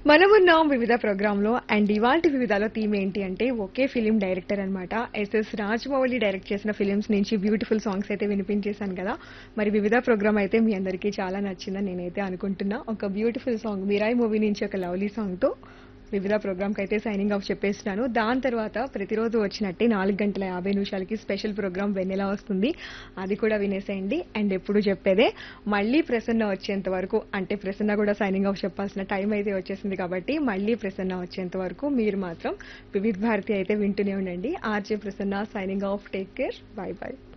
మనమున్నాం వివిధ ప్రోగ్రాంలో అండ్ ఇవాల్టి వివిధలో థీమ్ ఏంటి అంటే ఒకే ఫిలిం డైరెక్టర్ అన్నమాట. ఎస్ఎస్ రాజమౌళి డైరెక్ట్ చేసిన ఫిలిమ్స్ నుంచి బ్యూటిఫుల్ సాంగ్స్ అయితే వినిపించేశాను కదా. మరి వివిధ ప్రోగ్రామ్ అయితే మీ అందరికీ చాలా నచ్చిందని నేనైతే అనుకుంటున్నా. ఒక బ్యూటిఫుల్ సాంగ్ మిరాయి మూవీ నుంచి ఒక లవ్లీ సాంగ్ తో వివిధ ప్రోగ్రామ్ కి అయితే సైనింగ్ ఆఫ్ చెప్పేస్తున్నాను. దాని తర్వాత ప్రతిరోజు వచ్చినట్టే 4:50 స్పెషల్ ప్రోగ్రామ్ వెన్నెలా వస్తుంది. అది కూడా వినేసేయండి. అండ్ ఎప్పుడు చెప్పేదే మళ్ళీ ప్రసన్న వచ్చేంత వరకు, అంటే ప్రసన్న కూడా సైనింగ్ ఆఫ్ చెప్పాల్సిన టైం అయితే వచ్చేసింది కాబట్టి మళ్ళీ ప్రసన్న వచ్చేంత వరకు మీరు మాత్రం వివిధ భారతి అయితే వింటూనే ఉండండి. RJ Prasanna signing off. Take care. By by.